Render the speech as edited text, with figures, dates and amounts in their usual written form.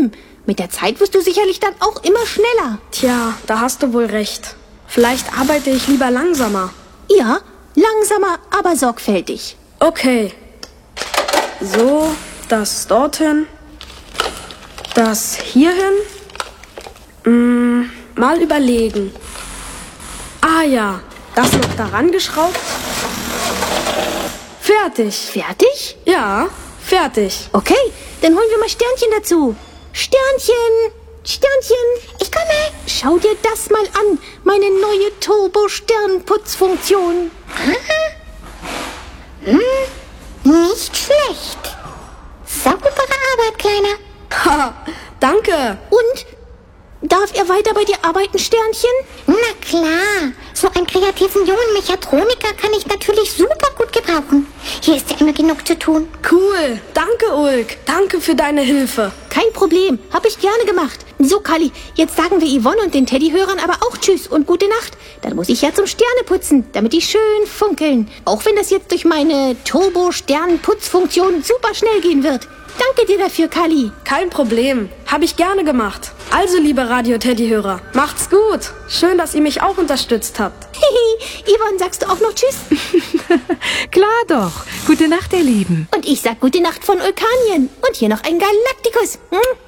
üben. Mit der Zeit wirst du sicherlich dann auch immer schneller. Tja, da hast du wohl recht. Vielleicht arbeite ich lieber langsamer. Ja, langsamer, aber sorgfältig. Okay. So, das dorthin. Das hierhin. Mal überlegen. Ah ja, das noch daran geschraubt. Fertig. Fertig? Ja, fertig. Okay, dann holen wir mal Sternchen dazu. Sternchen, Sternchen, ich komme. Schau dir das mal an, meine neue Turbo-Sternputzfunktion. Nicht schlecht. Saubere Arbeit, Kleiner. Ha, danke. Und? Darf er weiter bei dir arbeiten, Sternchen? Na klar, so einen kreativen jungen Mechatroniker kann ich natürlich super gut gebrauchen. Hier ist ja immer genug zu tun. Cool, danke Ulk. Danke für deine Hilfe. Kein Problem, hab ich gerne gemacht. So, Kalli, jetzt sagen wir Yvonne und den Teddyhörern aber auch Tschüss und gute Nacht. Dann muss ich ja zum Sterneputzen, damit die schön funkeln. Auch wenn das jetzt durch meine Turbo-Sternputzfunktion super schnell gehen wird. Danke dir dafür, Kalli. Kein Problem, habe ich gerne gemacht. Also, liebe Radio-Teddy-Hörer, macht's gut. Schön, dass ihr mich auch unterstützt habt. Yvonne, sagst du auch noch Tschüss? Klar doch. Gute Nacht, ihr Lieben. Und ich sag gute Nacht von Ulkanien. Und hier noch ein Galaktikus.